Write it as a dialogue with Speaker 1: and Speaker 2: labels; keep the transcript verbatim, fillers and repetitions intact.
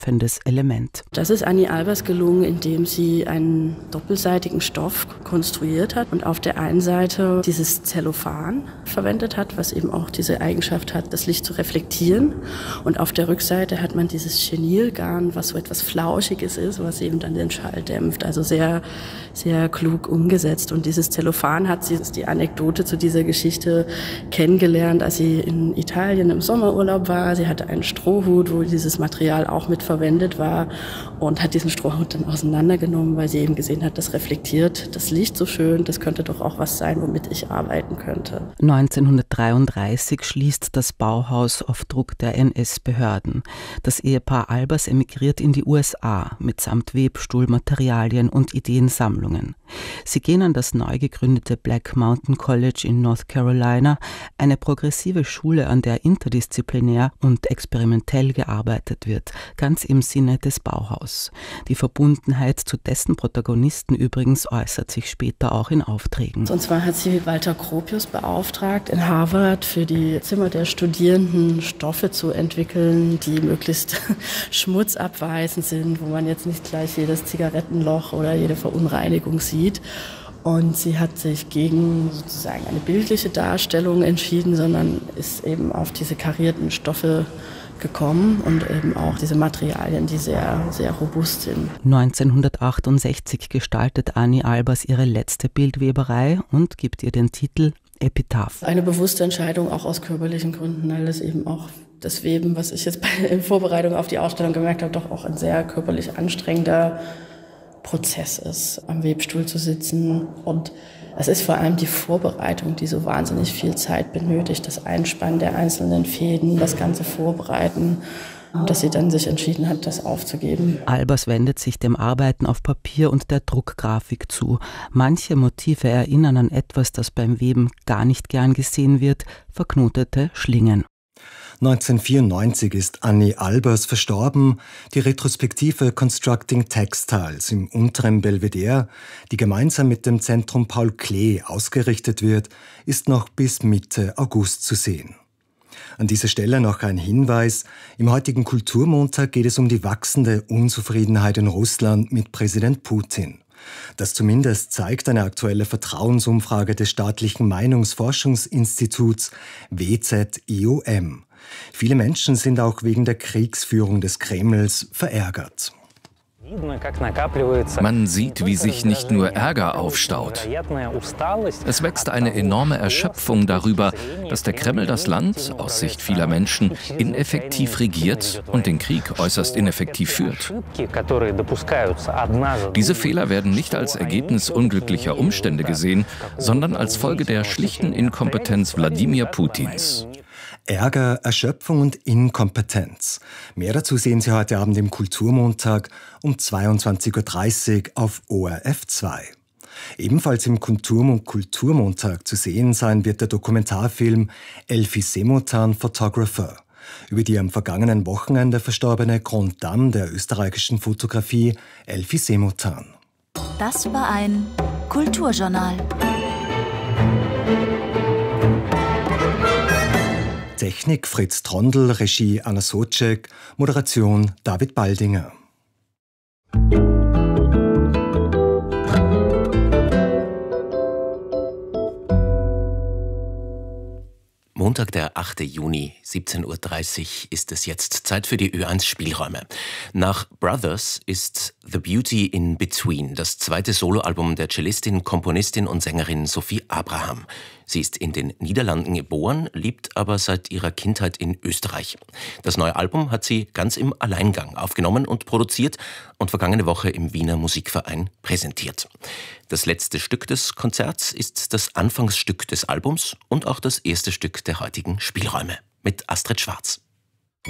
Speaker 1: erschöpfendes Element.
Speaker 2: Das ist Annie Albers gelungen, indem sie einen doppelseitigen Stoff konstruiert hat und auf der einen Seite dieses Zellophan verwendet hat, was eben auch diese Eigenschaft hat, das Licht zu reflektieren. Und auf der Rückseite hat man dieses Chenilgarn, was so etwas Flauschiges ist, was eben dann den Schall dämpft. Also sehr, sehr klug umgesetzt. Und dieses Zellophan hat sie, das ist die Anekdote zu dieser Geschichte, kennengelernt, als sie in Italien im Sommerurlaub war. Sie hatte einen Strohhut, wo dieses Material auch mit verwendet war und hat diesen Strohhut dann auseinandergenommen, weil sie eben gesehen hat, das reflektiert das Licht so schön, das könnte doch auch was sein, womit ich arbeiten könnte.
Speaker 1: neunzehnhundertdreiunddreißig schließt das Bauhaus auf Druck der N S-Behörden. Das Ehepaar Albers emigriert in die U S A mitsamt Webstuhlmaterialien und Ideensammlungen. Sie gehen an das neu gegründete Black Mountain College in North Carolina, eine progressive Schule, an der interdisziplinär und experimentell gearbeitet wird, ganz im Sinne des Bauhaus. Die Verbundenheit zu dessen Protagonisten übrigens äußert sich später auch in Aufträgen.
Speaker 2: Und zwar hat sie Walter Gropius beauftragt, in Harvard für die Zimmer der Studierenden Stoffe zu entwickeln, die möglichst schmutzabweisend sind, wo man jetzt nicht gleich jedes Zigarettenloch oder jede Verunreinigung sieht. Und sie hat sich gegen sozusagen eine bildliche Darstellung entschieden, sondern ist eben auf diese karierten Stoffe gekommen und eben auch diese Materialien, die sehr, sehr robust sind.
Speaker 1: neunzehnhundertachtundsechzig gestaltet Annie Albers ihre letzte Bildweberei und gibt ihr den Titel Epitaph.
Speaker 2: Eine bewusste Entscheidung, auch aus körperlichen Gründen, weil das eben auch das Weben, was ich jetzt bei, in Vorbereitung auf die Ausstellung gemerkt habe, doch auch ein sehr körperlich anstrengender Prozess ist, am Webstuhl zu sitzen. Und es ist vor allem die Vorbereitung, die so wahnsinnig viel Zeit benötigt, das Einspannen der einzelnen Fäden, das ganze Vorbereiten, und dass sie dann sich entschieden hat, das aufzugeben.
Speaker 1: Albers wendet sich dem Arbeiten auf Papier und der Druckgrafik zu. Manche Motive erinnern an etwas, das beim Weben gar nicht gern gesehen wird, verknotete Schlingen.
Speaker 3: neunzehnhundertvierundneunzig ist Annie Albers verstorben. Die Retrospektive Constructing Textiles im unteren Belvedere, die gemeinsam mit dem Zentrum Paul Klee ausgerichtet wird, ist noch bis Mitte August zu sehen. An dieser Stelle noch ein Hinweis. Im heutigen Kulturmontag geht es um die wachsende Unzufriedenheit in Russland mit Präsident Putin. Das zumindest zeigt eine aktuelle Vertrauensumfrage des staatlichen Meinungsforschungsinstituts W Z I O M. Viele Menschen sind auch wegen der Kriegsführung des Kremls verärgert.
Speaker 4: Man sieht, wie sich nicht nur Ärger aufstaut. Es wächst eine enorme Erschöpfung darüber, dass der Kreml das Land, aus Sicht vieler Menschen, ineffektiv regiert und den Krieg äußerst ineffektiv führt. Diese Fehler werden nicht als Ergebnis unglücklicher Umstände gesehen, sondern als Folge der schlichten Inkompetenz Wladimir Putins.
Speaker 3: Ärger, Erschöpfung und Inkompetenz. Mehr dazu sehen Sie heute Abend im Kulturmontag um zweiundzwanzig Uhr dreißig auf O R F zwei. Ebenfalls im Kultur- und Kulturmontag zu sehen sein wird der Dokumentarfilm Elfi Semotan Photographer über die am vergangenen Wochenende verstorbene Grande Dame der österreichischen Fotografie Elfi Semotan.
Speaker 5: Das war ein Kulturjournal.
Speaker 3: Technik Fritz Trondl, Regie Anna Socek, Moderation David Baldinger.
Speaker 6: Montag, der achte Juni, siebzehn Uhr dreißig ist es jetzt Zeit für die Ö eins Spielräume. Nach Brothers ist The Beauty in Between das zweite Soloalbum der Cellistin, Komponistin und Sängerin Sophie Abraham. Sie ist in den Niederlanden geboren, lebt aber seit ihrer Kindheit in Österreich. Das neue Album hat sie ganz im Alleingang aufgenommen und produziert und vergangene Woche im Wiener Musikverein präsentiert. Das letzte Stück des Konzerts ist das Anfangsstück des Albums und auch das erste Stück der heutigen Spielräume mit Astrid Schwarz.